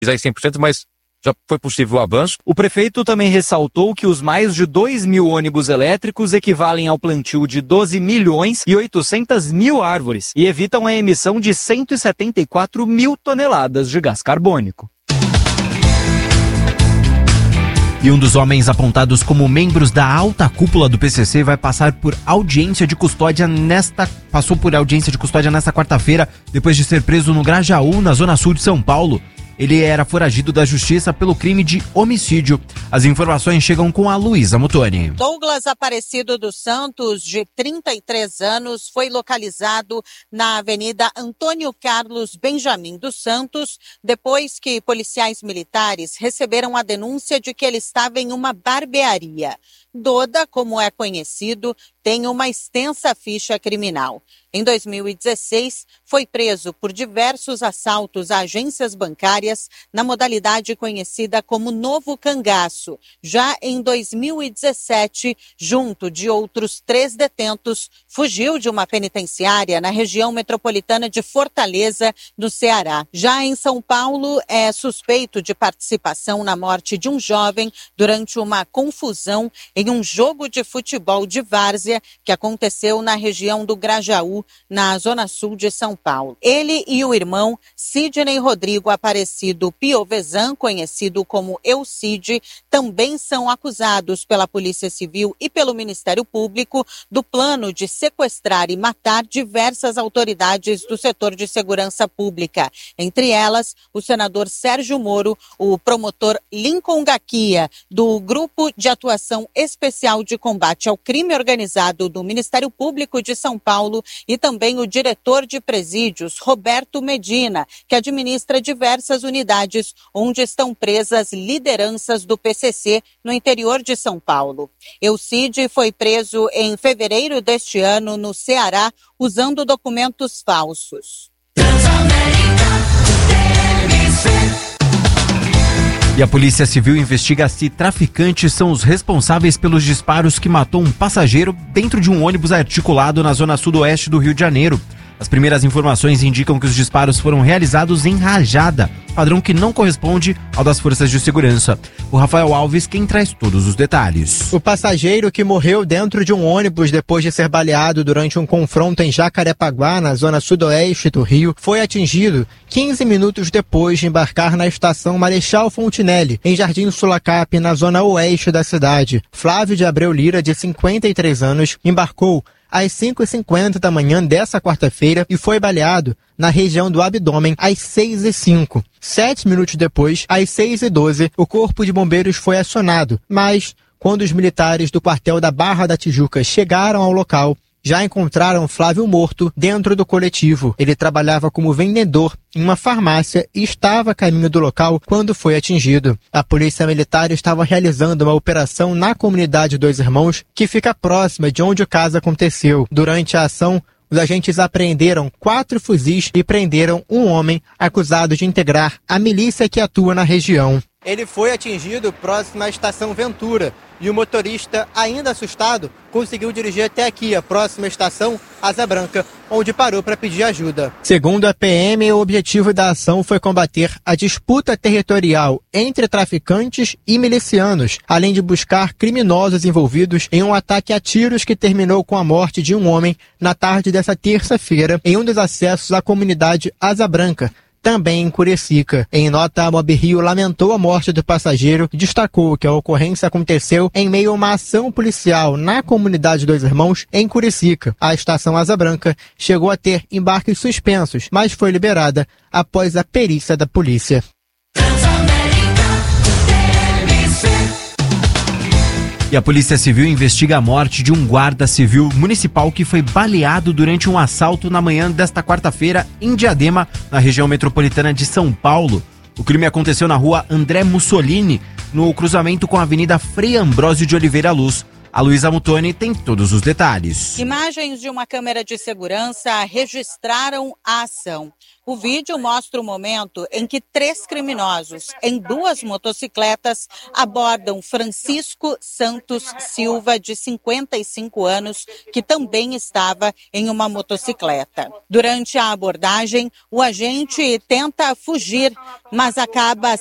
aí 100%, mas já foi possível o avanço. O prefeito também ressaltou que os mais de 2.000 ônibus elétricos equivalem ao plantio de 12 milhões e 800 mil árvores e evitam a emissão de 174 mil toneladas de gás carbônico. E um dos homens apontados como membros da alta cúpula do PCC vai passar por audiência de custódia nesta quarta-feira, depois de ser preso no Grajaú, na zona sul de São Paulo. Ele era foragido da justiça pelo crime de homicídio. As informações chegam com a Luísa Mutoni. Douglas Aparecido dos Santos, de 33 anos, foi localizado na Avenida Antônio Carlos Benjamin dos Santos, depois que policiais militares receberam a denúncia de que ele estava em uma barbearia. Doda, como é conhecido, tem uma extensa ficha criminal. Em 2016, foi preso por diversos assaltos a agências bancárias na modalidade conhecida como Novo Cangaço. Já em 2017, junto de outros 3 detentos, fugiu de uma penitenciária na região metropolitana de Fortaleza, no Ceará. Já em São Paulo, é suspeito de participação na morte de um jovem durante uma confusão em um jogo de futebol de várzea que aconteceu na região do Grajaú, na zona sul de São Paulo. Ele e o irmão Sidney Rodrigo Aparecido Piovesan, conhecido como Eucide, também são acusados pela Polícia Civil e pelo Ministério Público do plano de sequestrar e matar diversas autoridades do setor de segurança pública. Entre elas, o senador Sérgio Moro, o promotor Lincoln Gaquia, do Grupo de Atuação Especial de Combate ao Crime Organizado do Ministério Público de São Paulo e também o diretor de presídios, Roberto Medina, que administra diversas unidades onde estão presas lideranças do PCC no interior de São Paulo. Eucide foi preso em fevereiro deste ano no Ceará usando documentos falsos. E a Polícia Civil investiga se traficantes são os responsáveis pelos disparos que matou um passageiro dentro de um ônibus articulado na zona sudoeste do Rio de Janeiro. As primeiras informações indicam que os disparos foram realizados em rajada, padrão que não corresponde ao das forças de segurança. O Rafael Alves quem traz todos os detalhes. O passageiro que morreu dentro de um ônibus depois de ser baleado durante um confronto em Jacarepaguá, na zona sudoeste do Rio, foi atingido 15 minutos depois de embarcar na estação Marechal Fontinelli, em Jardim Sulacap, na zona oeste da cidade. Flávio de Abreu Lira, de 53 anos, embarcou às 5h50 da manhã dessa quarta-feira e foi baleado na região do abdômen às 6h05. 7 minutos depois, às 6h12, o corpo de bombeiros foi acionado, mas quando os militares do quartel da Barra da Tijuca chegaram ao local, já encontraram Flávio morto dentro do coletivo. Ele trabalhava como vendedor em uma farmácia e estava a caminho do local quando foi atingido. A polícia militar estava realizando uma operação na comunidade Dois Irmãos, que fica próxima de onde o caso aconteceu. Durante a ação, os agentes apreenderam 4 fuzis e prenderam um homem acusado de integrar a milícia que atua na região. Ele foi atingido próximo à estação Ventura e o motorista, ainda assustado, conseguiu dirigir até aqui, a próxima estação, Asa Branca, onde parou para pedir ajuda. Segundo a PM, o objetivo da ação foi combater a disputa territorial entre traficantes e milicianos, além de buscar criminosos envolvidos em um ataque a tiros que terminou com a morte de um homem na tarde dessa terça-feira em um dos acessos à comunidade Asa Branca, também em Curicica. Em nota, a Mob Rio lamentou a morte do passageiro e destacou que a ocorrência aconteceu em meio a uma ação policial na comunidade Dois Irmãos, em Curicica. A estação Asa Branca chegou a ter embarques suspensos, mas foi liberada após a perícia da polícia. E a Polícia Civil investiga a morte de um guarda civil municipal que foi baleado durante um assalto na manhã desta quarta-feira em Diadema, na região metropolitana de São Paulo. O crime aconteceu na rua André Mussolini, no cruzamento com a Avenida Frei Ambrósio de Oliveira Luz. A Luísa Mutoni tem todos os detalhes. Imagens de uma câmera de segurança registraram a ação. O vídeo mostra o momento em que 3 criminosos, em 2 motocicletas, abordam Francisco Santos Silva, de 55 anos, que também estava em uma motocicleta. Durante a abordagem, o agente tenta fugir, mas acaba